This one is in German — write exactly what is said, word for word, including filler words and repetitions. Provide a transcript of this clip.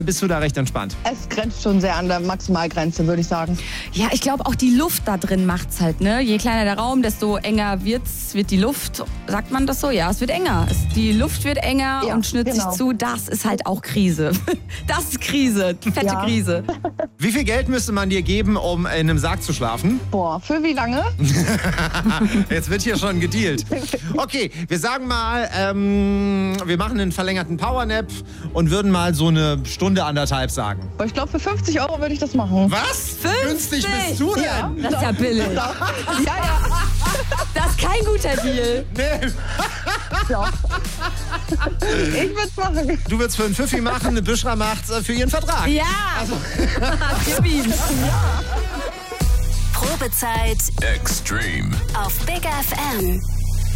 bist du da recht entspannt? Es grenzt schon sehr an der Maximalgrenze, würde ich sagen. Ja, ich glaube auch die Luft da drin macht's halt, ne? Je kleiner der Raum, desto enger wird's, wird die Luft. Sagt man das so? Ja, es wird enger. Es, die Luft wird enger Ja, und schnürt genau. sich zu. Das ist halt auch Krise. Das ist Krise. Fette Ja. Krise. Wie viel Geld müsste man dir geben, um in einem Sarg zu schlafen? Boah, für wie lange? Jetzt wird hier schon gedealt. Okay, wir sagen mal, ähm, wir machen einen verlängerten Powernap und würden mal so eine Stunde, anderthalb sagen. Aber ich glaube, für fünfzig Euro würde ich das machen. Was? fünfzig? Günstig bist du denn? Ja. Das ist ja billig. Ja, ja. Das ist kein guter Deal. Nee. ja. Ich würde es machen. Du würdest für einen Pfiffi machen, eine Büschra macht äh, für ihren Vertrag. Ja. Also. Gib ihm. Probezeit Extreme. auf Big F M.